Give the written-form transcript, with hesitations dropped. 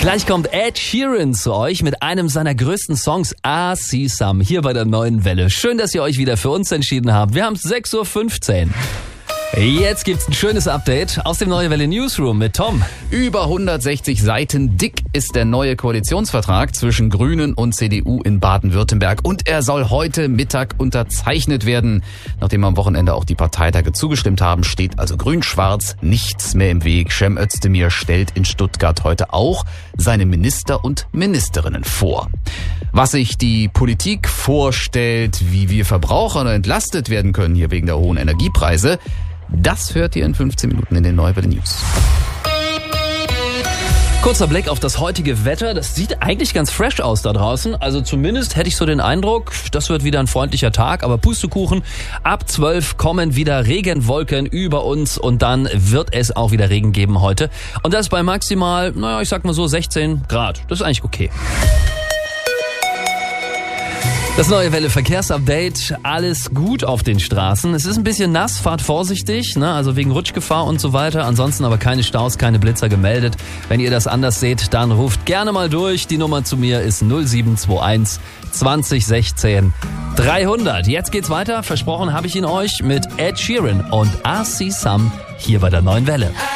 Gleich kommt Ed Sheeran zu euch mit einem seiner größten Songs, I See Some, hier bei der Neuen Welle. Schön, dass ihr euch wieder für uns entschieden habt. Wir haben es 6:15 Uhr. Jetzt gibt's ein schönes Update aus dem Neue Welle Newsroom mit Tom. Über 160 Seiten dick ist der neue Koalitionsvertrag zwischen Grünen und CDU in Baden-Württemberg. Und er soll heute Mittag unterzeichnet werden. Nachdem am Wochenende auch die Parteitage zugestimmt haben, steht also grün-schwarz nichts mehr im Weg. Cem Özdemir stellt in Stuttgart heute auch seine Minister und Ministerinnen vor. Was sich die Politik vorstellt, wie wir Verbraucher entlastet werden können hier wegen der hohen Energiepreise, das hört ihr in 15 Minuten in den Neue Welle News. Kurzer Blick auf das heutige Wetter. Das sieht eigentlich ganz fresh aus da draußen. Also zumindest hätte ich so den Eindruck, das wird wieder ein freundlicher Tag. Aber Pustekuchen, ab 12 kommen wieder Regenwolken über uns und dann wird es auch wieder Regen geben heute. Und das bei maximal, ich sag mal so 16 Grad. Das ist eigentlich okay. Das Neue Welle Verkehrsupdate, alles gut auf den Straßen. Es ist ein bisschen nass, fahrt vorsichtig, also wegen Rutschgefahr und so weiter. Ansonsten aber keine Staus, keine Blitzer gemeldet. Wenn ihr das anders seht, dann ruft gerne mal durch. Die Nummer zu mir ist 0721 2016 300. Jetzt geht's weiter, versprochen habe ich ihn euch mit Ed Sheeran und I See Some hier bei der Neuen Welle.